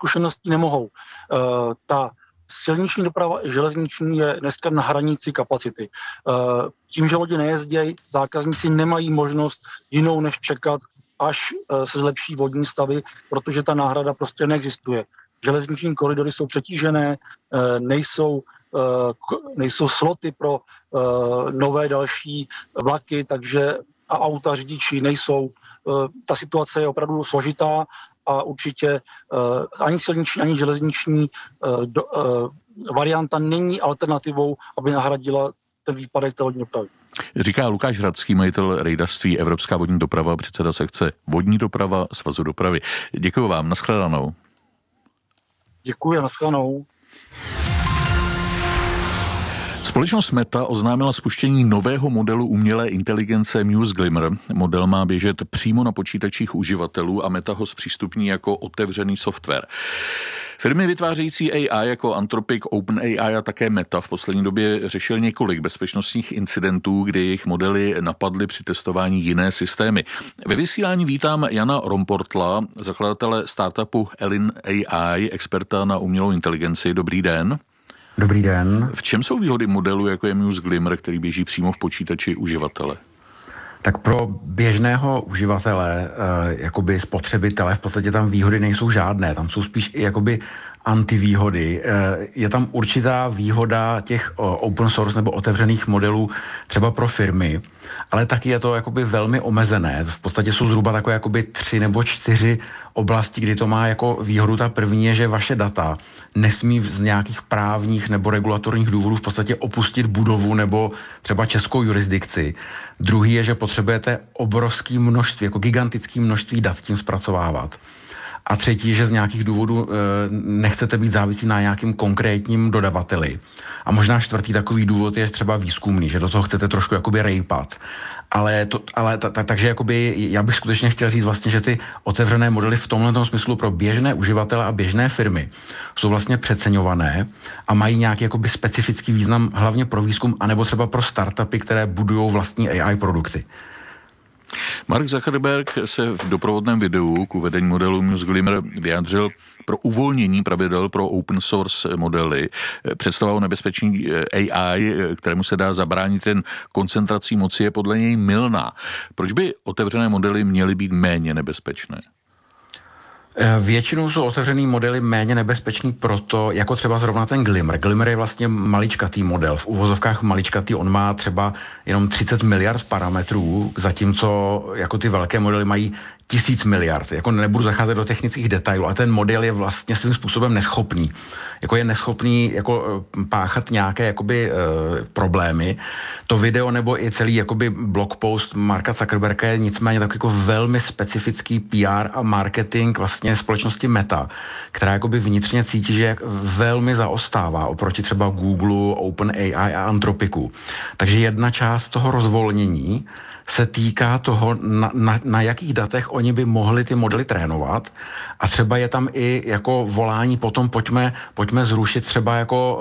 zkušeností nemohou. Ta silniční doprava i železniční je dneska na hranici kapacity. Tím, že lodi nejezdějí, zákazníci nemají možnost jinou než čekat, až se zlepší vodní stavy, protože ta náhrada prostě neexistuje. Železniční koridory jsou přetížené, nejsou sloty pro nové další vlaky, takže a auta řidiči nejsou. Ta situace je opravdu složitá a určitě ani silniční, ani železniční varianta není alternativou, aby nahradila ten výpadek té vodní dopravy. Říká Lukáš Hradský, majitel rejdařství Evropská vodní doprava, předseda sekce Vodní doprava Svazu dopravy. Děkuji vám, nashledanou. Děkuji a nashledanou. Společnost Meta oznámila spuštění nového modelu umělé inteligence Muse Glimmer. Model má běžet přímo na počítačích uživatelů a Meta ho zpřístupní jako otevřený software. Firmy vytvářející AI jako Anthropic, OpenAI a také Meta v poslední době řešil několik bezpečnostních incidentů, kdy jejich modely napadly při testování jiné systémy. Ve vysílání vítám Jana Romportla, zakladatele startupu Elin AI, experta na umělou inteligenci. Dobrý den. Dobrý den. V čem jsou výhody modelu, jako je Muse Glimmer, který běží přímo v počítači uživatele? Tak pro běžného uživatele, jakoby spotřebitele, v podstatě tam výhody nejsou žádné, tam jsou spíš i jakoby antivýhody. Je tam určitá výhoda těch open source nebo otevřených modelů třeba pro firmy, ale taky je to jakoby velmi omezené. V podstatě jsou zhruba takové jakoby 3 nebo 4 oblasti, kdy to má jako výhodu. Ta první je, že vaše data nesmí z nějakých právních nebo regulatorních důvodů v podstatě opustit budovu nebo třeba českou jurisdikci. Druhý je, že potřebujete obrovské množství, jako gigantické množství dat tím zpracovávat. A třetí je, že z nějakých důvodů nechcete být závislí na nějakým konkrétním dodavateli. A možná čtvrtý takový důvod je třeba výzkumný, že do toho chcete trošku jakoby rejpat. Takže jakoby já bych skutečně chtěl říct vlastně, že ty otevřené modely v tomhle smyslu pro běžné uživatele a běžné firmy jsou vlastně přeceňované a mají nějaký jakoby specifický význam hlavně pro výzkum anebo třeba pro startupy, které budují vlastní AI produkty. Mark Zuckerberg se v doprovodném videu k uvedení modelu Muse Glimmer vyjádřil pro uvolnění pravidel pro open source modely. Představa o nebezpečí AI, kterému se dá zabránit jen koncentrací moci, je podle něj mylná. Proč by otevřené modely měly být méně nebezpečné? Většinou jsou otevřený modely méně nebezpečný proto, jako třeba zrovna ten Glimmer. Glimmer je vlastně maličkatý model, v uvozovkách maličkatý, on má třeba jenom 30 miliard parametrů, zatímco jako ty velké modely mají 1000 miliard. Jako nebudu zacházet do technických detailů, a ten model je vlastně svým způsobem neschopný. Jako je neschopný jako páchat nějaké jakoby problémy. To video nebo i celý jakoby blog post Marka Zuckerberga je nicméně tak jako velmi specifický PR a marketing vlastně společnosti Meta, která jakoby vnitřně cítí, že velmi zaostává oproti třeba Google, OpenAI a Anthropicu. Takže jedna část toho rozvolnění se týká toho, na jakých datech oni by mohli ty modely trénovat, a třeba je tam i jako volání potom pojďme zrušit třeba jako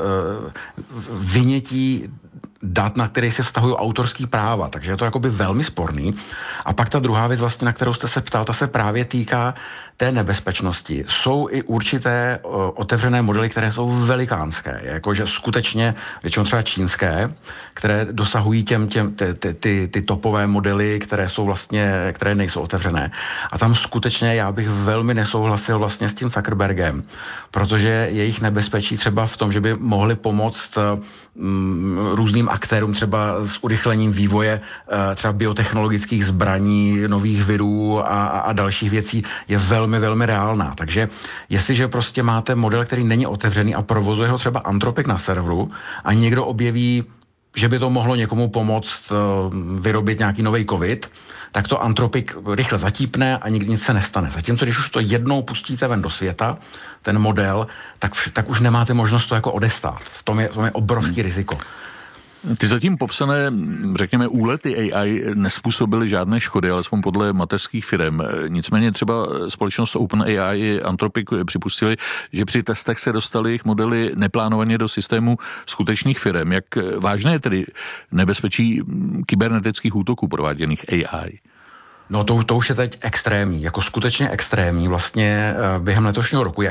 vynětí dat, na které se vztahují autorský práva, takže je to jakoby velmi sporný. A pak ta druhá věc vlastně, na kterou jste se ptal, ta se právě týká té nebezpečnosti. Jsou i určité otevřené modely, které jsou velikánské, jakože skutečně většinou třeba čínské, které dosahují ty topové modely, které jsou vlastně, které nejsou otevřené. A tam skutečně já bych velmi nesouhlasil vlastně s tím Zuckerbergem, protože jejich nebezpečí třeba v tom, že by mohli pomoct různým aktérům třeba s urychlením vývoje třeba biotechnologických zbraní, nových virů a dalších věcí je velmi, velmi reálná. Takže jestliže prostě máte model, který není otevřený a provozuje ho třeba Anthropic na serveru a někdo objeví, že by to mohlo někomu pomoct vyrobit nějaký nový covid, tak to Anthropic rychle zatípne a nikdy nic se nestane. Zatímco když už to jednou pustíte ven do světa, ten model, tak už nemáte možnost to jako odestát. V tom je obrovský riziko. Ty zatím popsané, řekněme, úlety AI nespůsobily žádné škody, alespoň podle mateřských firem. Nicméně třeba společnost OpenAI i Anthropic připustili, že při testech se dostaly jejich modely neplánovaně do systému skutečných firem. Jak vážné je tedy nebezpečí kybernetických útoků prováděných AI? No to už je teď extrémní, jako skutečně extrémní. Vlastně během letošního roku je